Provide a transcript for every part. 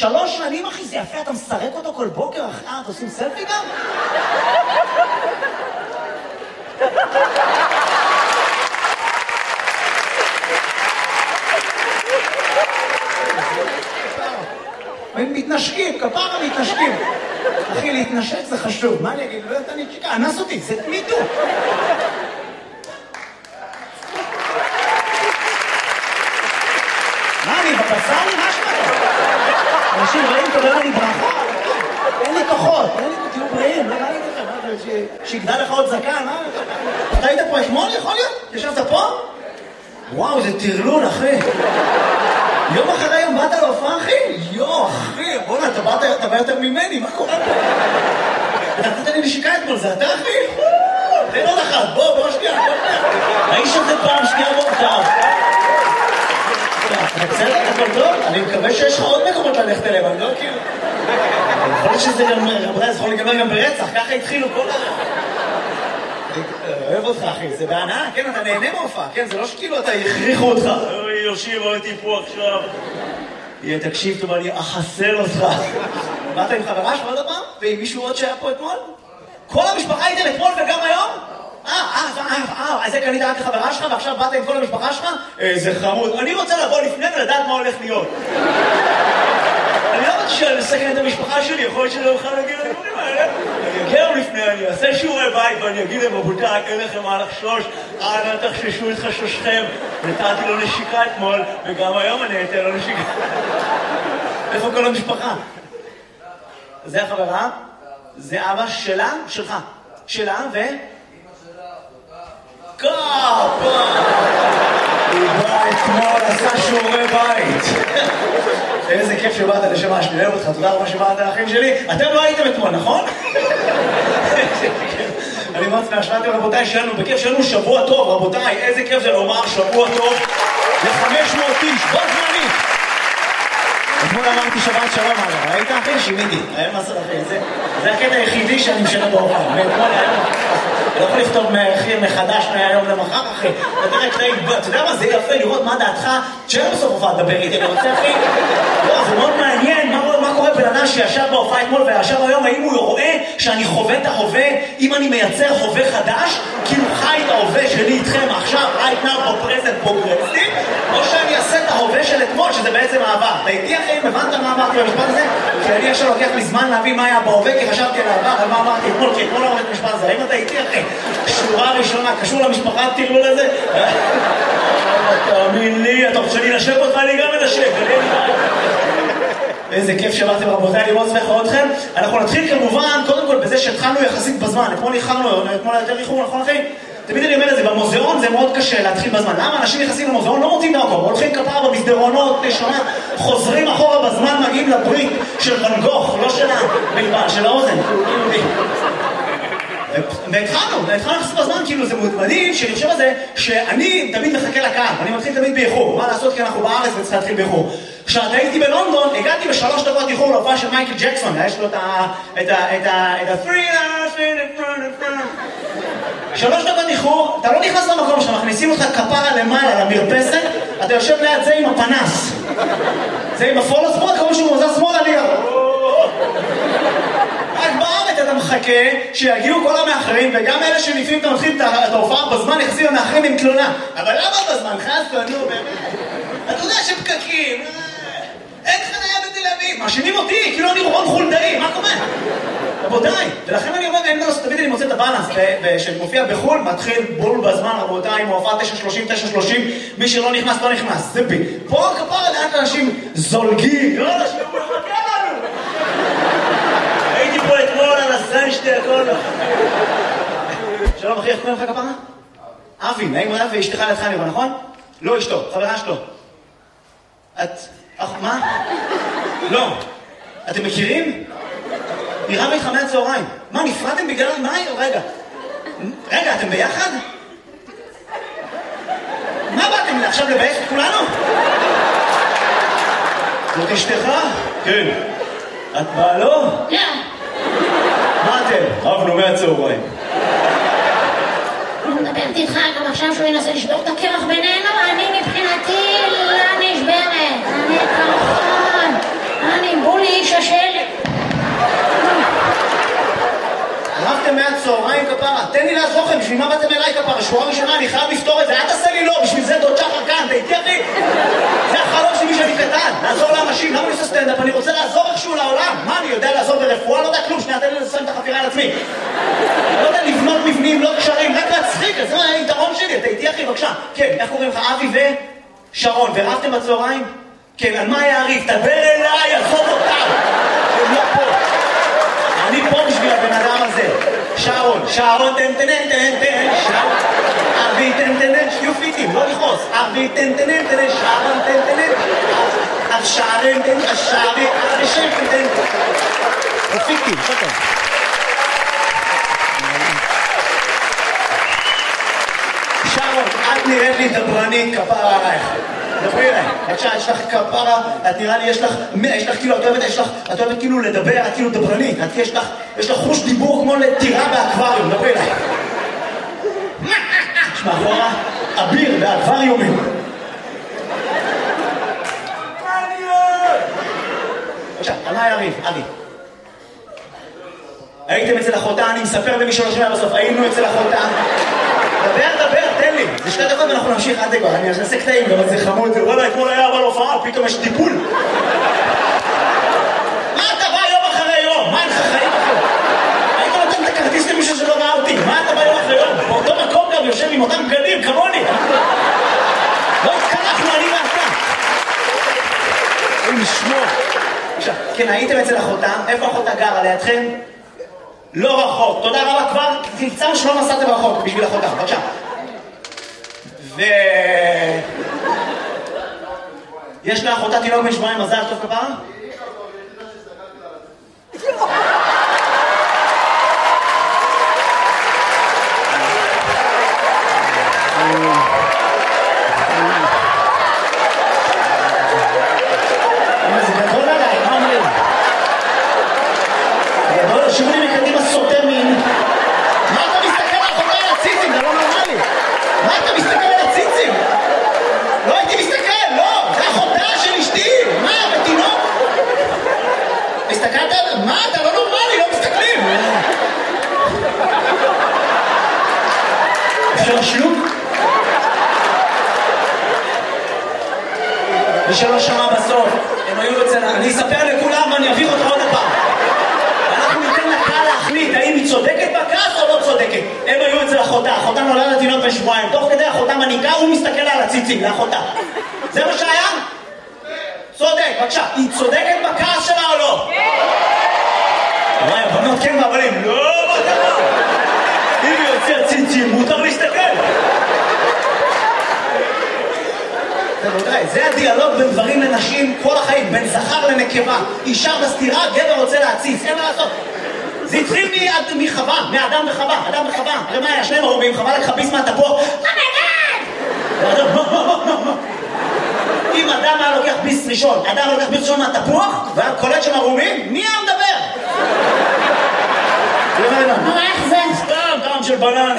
3 שנים, אחי, זה יפה, אתה מסרק אותו כל בוקר, אחי, אתה עושים סלפי גם? מתנשקים, כפרה מתנשקים. אחי, להתנשק זה חשוב. מה אני אגיד? לא יודעת, אני צ'יקה, אנס אותי, זה מיטו. מה, אני בבצל? מה שמעת? אנשים רעים תודה לי ברכה. אין לי כוחות, תהיו בריאים, לא ראיתי לכם, שיגדל לך עוד זקן, מה? אתה היית פה אתמול, יכול להיות? ישבת פה? וואו, זה טרלול, אחי. יום אחרי יום באת להופעה, אחי? יו, אחי, בוא'נה, אתה בא יותר ממני, מה קורה פה? אתה נתת לי נשיקה אתמול, זה אתה, אחי? תן עוד אחת, בוא שנייה, האיש הזה פעם שנייה בוא, טוב. בסדר, הכל טוב? אני מקווה שיש לך עוד מקומות ללכת אליהם, אני לא כאילו... יכול להיות שזה גם, זה יכול להיגמר גם ברצח, ככה התחילו כל אוהב אותך, אחי, זה בהנאה, כן, אתה נהנה מהופעה, כן, זה לא שכאילו אתה הכריחו אותך. אוי, יושיב, הייתי פה עכשיו. תקשיב טוב, אני אחסל אותך. באת עם חברה שלך עוד הפעם? ועם מישהו עוד שהיה פה אתמול? כל המשפחה הייתם אתמול וגם היום? אז זה קנית רק לחברה שלך ועכשיו באת עם כל המשפחה שלך? זה חמוד. אני רוצה לבוא לפני ולדעת מה הולך להיות. אני לא רוצה לסכן את המשפחה שלי, יכול להיות שאני לא אוכל להגיד לדברים האלה. אני אגיע לפני, אני אעשה שיעורי בית ואני אגיד להם, רבותיי, אין לכם מה לחשוש, אנא תחששו את חששכם. נתתי לו נשיקה אתמול, וגם היום אני אתן לו נשיקה. איפה כל המשפחה? זה החברה? זה אבא שלה? שלך. שלה ו... קאפה! הוא בא אתמול, עשה שיעורי בית. איזה כיף שבאת לשמה, שאני אוהב אותך, תודה רבה שבאת לאחים שלי. אתם לא הייתם אתמול, נכון? אני מאוד שמחתי רבותיי שלנו, בכיף שלנו שבוע טוב, רבותיי, איזה כיף זה לומר שבוע טוב ל-500 איש, בוא זמני. אתמול אמרתי שבת שלום, ראית אחי? שיניתי, היום מסר אחי, זה הקטע היחידי שאני משנה בהופעה, מאתמול היום. אני לא יכול לכתוב מחדש מהיום למחר, אחי. אתה יודע מה, זה יפה לראות מה דעתך, שאין בסוף הופעה לדבר איתי, אני רוצה, אחי. לא, זה מאוד מעניין, מה קורה בן אדם שישב בהופעה אתמול וישב היום, האם הוא רואה שאני חווה את ההווה, אם אני מייצר הווה חדש, כאילו חי את ההווה שלי איתכם עכשיו, right now, בפרזנט פרוגרסיב, או שאני אעשה את ההווה של אתמול, שזה בעצם העבר. אתה איתי, אחי, הבנת מה אמרתי במשפט הזה? כי אני עכשיו לוקח לי זמן להבין מה היה בהווה, כי חשבתי על העבר, על מה אמרתי אתמול, כי אתמול לא אמרתי משפט הזה. האם אתה איתי, אחי? שורה ראשונה, קשור למשפחה, תראו לזה? תאמין לי, אתה רוצה להינשק אותך, אני גם מנשק. איזה כיף שבאתם רבותיי, אני מאוד שמח לראות אתכם. אנחנו נתחיל כמובן, קודם כל בזה שהתחלנו יחסית בזמן. אתמול יותר איחור, נכון אחי? תמיד אני אומר את זה, במוזיאון זה מאוד קשה להתחיל בזמן. למה? אנשים נכנסים למוזיאון, לא מוצאים את המקום, הולכים כפרה במסדרונות, שנה, חוזרים אחורה בזמן, מגיעים לברית של ואן גוך, לא של הבלבן, של האוזן. והתחלנו לחסות בזמן, כאילו זה מדהים שאני חושב על זה שאני תמיד מחכה לקהל, אני מתחיל תמיד באיחור, מה לעשות כי אנחנו בארץ וצריך להתחיל באיחור. כשהייתי בלונדון, הגעתי ב3 דקות איחור להופעה של מייקל ג'קסון, יש לו את ה-3 דקות איחור, אתה לא נכנס למקום שאתה מכניסים אותך כפרה למעלה למרפסת, אתה יושב ליד זה עם הפנס, זה עם הפולו ספורט, כמו שהוא מוזר שמאל עליה. רק בארץ אתה מחכה שיגיעו כל המאחרים, וגם אלה שלפעמים אתה מתחיל את ההופעה בזמן, יחסים המאחרים עם תלונה. אבל למה בזמן? חסו, נו באמת. אתה יודע שפקקים, אין חניה בתל אביב, מאשימים אותי, כאילו אני רון חולדאי, מה קורה? רבותיי, ולכן אני אומר, אין דרוס, תמיד אני מוצא את הבאלנס, שמופיע בחול, מתחיל בול בזמן, רבותיי, עם ההופעה 9:30, מי שלא נכנס, לא נכנס, זה בי. פה כפרה לאט אנשים זולגים, לא אנשים, הוא מחכה לנו. הייתי פה אתמול על הסן שתי הכל. שלום אחי, איך קוראים לך כפרה? אבי, נעים רב ואשתך לידך אני רואה, נכון? לא אשתו, חברה שלו. מה? לא. אתם מכירים? היא רבה איתך מהצהריים. מה, נפרדתם בגלל מה? רגע, אתם ביחד? מה באתם עכשיו לבייך את כולנו? זאת אשתך? כן. את באה לא? לא. מה אתם? רבנו מהצהריים. הוא מדברת איתך גם עכשיו שהוא ינסה לשבור את הקרח בינינו, אני מבחינתי לא נשברת. אני קרחון. אני בול שורה ראשונה, אני חייב לפתור את זה, אל תעשה לי לא, בשביל זה דוד שחר כאן, אתה איתי אחי? זה החלום שלי שאני קטן, לעזור לאנשים, למה אני עושה סטנדאפ? אני רוצה לעזור איכשהו לעולם. מה, אני יודע לעזור ברפואה? לא יודע כלום, שנייה, תן לי לסיים את החפירה על עצמי. לא יודע לבנות מבנים, לא קשרים, רק להצחיק, זה מה היתרון שלי, אתה איתי אחי, בבקשה. כן, איך קוראים לך? אבי ושרון, ורבתם בצהריים? כן, על מה היה הריב? תדבר אליי, עזוב אותם. הם לא פה. אני פה בשביל הבן אדם הזה. שרון, תן, שרון. אבי, תן, שיופיטים, לא לכעוס. אבי, תן, שרון, תן. השערים, השערים, תן. אופיטים, שכן. שרון, את נראית לי דברנית, כפרה עלייך. דברי אליי, בבקשה, יש לך כפרה, את נראה לי, יש לך כאילו, את אוהבת כאילו לדבר, את כאילו דברנית, יש לך חוש דיבור כמו לטירה באקווריום, דברי אליי. יש מאחורה אביר באקווריומים. בבקשה, על מה היה ריב? אבי. הייתם אצל אחותה, אני מספר למי שלא שומע בסוף, היינו אצל אחותה. דבר, תן לי. זה 2 דקות ואנחנו נמשיך עד דקות. אני אעשה קטעים, גם זה חמוד. וואלה, אתמול היה אבל הופעה, פתאום יש טיפול. מה אתה בא יום אחרי יום? מה אין לך חיים אחרי? היית נותן את הכרטיס למישהו שלא ראה אותי. מה אתה בא יום אחרי יום? באותו מקום גם יושב עם אותם בגדים, כמוני. לא התקלחנו, אני ואתה. אין לשמור. עכשיו, כן, הייתם אצל אחותה. איפה אחותה גרה? לידכם? לא רחוק. תודה רבה כבר. תמצאנו שלא נסעתם רחוק בשביל אחותה. בבקשה. יש לאחותה תינוק בן 7 מזל טוב כפרה? זה גדול עליי, מה אומרים? גדול, שימו לי מקדימה סוטה מין. מה אתה מסתכל על אחותה על הציצים? זה לא נורמלי. מה אתה מסתכל על הציצים? לא הייתי מסתכל, לא! זה אחותה של אשתי! מה, בתינוק? הסתכלת על... מה, אתה לא נורמלי, לא מסתכלים! אפשר שלוק? מי שלא שמע בסוף, הם היו אצל... אני אספר לכולם ואני אביך אותך עוד הפעם. אנחנו ניתן לקהל להחליט האם היא צודקת בכעס או לא צודקת. הם היו אצל אחותה, אחותה נולדת תינוק בן 7. תוך כדי אחותה מניקה, הוא מסתכל על הציצים, לאחותה. זה מה שהיה? צודק, בבקשה. היא צודקת בכעס שלה או לא? כן! וואי, הבנות כן והבנים, לא, מה קרה? אם היא יוצא ציצים, מותר להסתכל. זה הדיאלוג בין גברים לנשים כל החיים, בין זכר לנקבה. אישה בסתירה, גבר רוצה להציץ, אין מה לעשות. זה התחיל מחווה, מאדם וחווה, אדם וחווה. הרי מה היה? 2 ערומים, חווה לקחה ביס מהתפוח. אם אדם היה לוקח ביס ראשון, אדם לוקח ביס ראשון מהתפוח, והיה קולט שם ערומים, מי היה מדבר? נו, איך זה? סתם, טעם של בננה.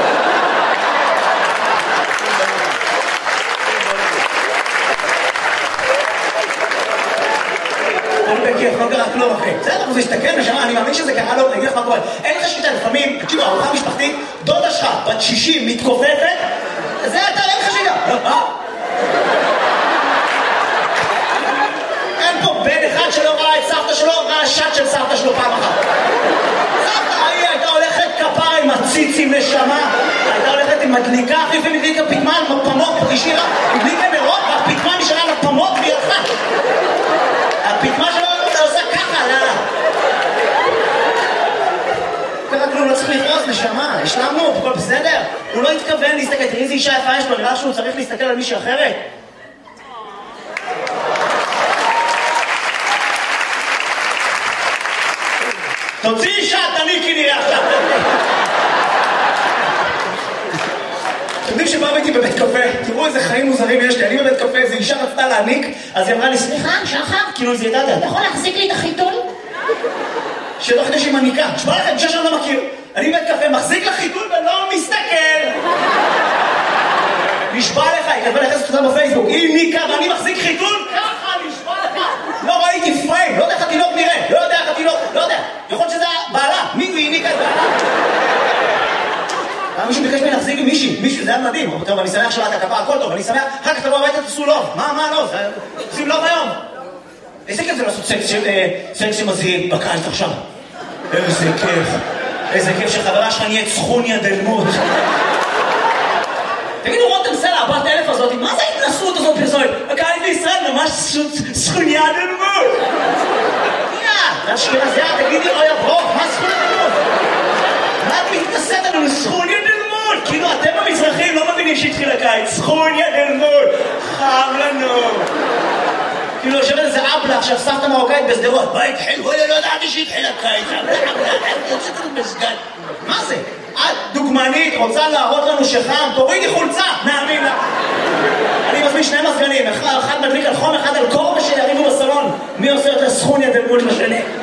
לא קרה כלום אחי. בסדר, הוא מסתכל נשמה, אני מאמין שזה קרה לו, אני אגיד לך מה קורה. אין לך שיטה, לפעמים, תקשיבו, ארוחה משפחתית, דודה שלך, בת 60, מתכופפת, זה אתה, אין לך שיטה. אין פה בן אחד שלא ראה את סבתא שלו, ראה שט של סבתא שלו פעם אחת. סבתא, הייתה הולכת כפרה עם הציצים נשמה, הייתה הולכת עם מדליקה, אחי, ומדליקה פתמן, פמות, השאירה, מדליקה נרות, והפתמן נשארה לה פמות וירחה. הפתמה שלו עושה ככה, לאללה. קרה כלום, לא צריך לכעוס, נשמה, השלמנו, הכל בסדר. הוא לא התכוון להסתכל, תראי איזה אישה יפה יש לו, נראה שהוא צריך להסתכל על מישהי אחרת. תוציא אישה, תניקי נראה עכשיו. אתם יודעים שבא הייתי בבית קפה, תראו איזה חיים מוזרים יש לי, אני בבית קפה, איזו אישה רצתה להניק, אז היא אמרה לי, סליחה, שחר, כאילו זה ידעת, אתה יכול להחזיק לי את החיתול? שלא חדש עם מניקה, תשמע לכם, אישה שאני לא מכיר, אני בבית קפה, מחזיק לך חיתול ולא מסתכל. נשבע לך, היא כתבה לחסת אותה בפייסבוק, היא ניקה ואני מחזיק חיתול, ככה נשבע לך. לא ראיתי פריים, לא יודע איך התינוק נראה, לא יודע איך התינוק, לא יודע, יכול להיות שזה בעלה, מי הוא הניקה את בעלה? מישהו ביקש ממני להחזיק עם מישהו, זה היה מדהים. טוב, אני שמח שלאת הכפה, הכל טוב, אני שמח, אחר כך תבוא הביתה, תעשו לוב. מה לא? עושים לוב היום. איזה כיף זה לעשות סקס שמזהים בקיץ עכשיו. איזה כיף שחברה שלך נהיית סכוניה דלמות. תגידו, רותם סלע, הבת אלף הזאת, מה זה ההתנסות הזאת פרסומת? הקהל בישראל ממש סכוניה דלמות. זה אשכנזיה, תגידי, אוי הברוך, מה סכוניה דלמות? מה את מתנסית לנו סכוניה דלמות? כאילו אתם המזרחים לא מבינים שהתחיל הקיץ, סכוניה דלמות, חם לנו. כאילו יושבת איזה אבלה עכשיו, סבתא מרוקאית בסדרות, מה התחיל? לא ידעתי שהתחיל הקיץ, יוצאת לנו בסגן. מה זה? את דוגמנית, רוצה להראות לנו שחם, תורידי חולצה, נאמין לה. אני מזמין שני מזגנים, אחד מדליק על חום, אחד על קור, ושיריבו בסלון. מי עושה יותר סכוניה דלמות לשני?